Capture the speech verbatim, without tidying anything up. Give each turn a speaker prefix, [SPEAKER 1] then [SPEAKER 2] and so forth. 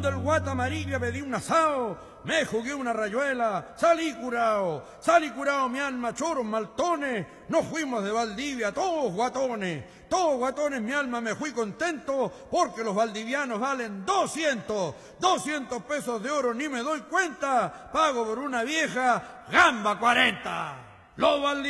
[SPEAKER 1] donde el guata amarilla me di un asado, me jugué una rayuela, salí curao, salí curao mi alma, choros, maltones, nos fuimos de Valdivia, todos guatones, todos guatones, mi alma, me fui contento, porque los valdivianos valen doscientos, doscientos pesos de oro, ni me doy cuenta, pago por una vieja, gamba cuarenta. Los valdivianos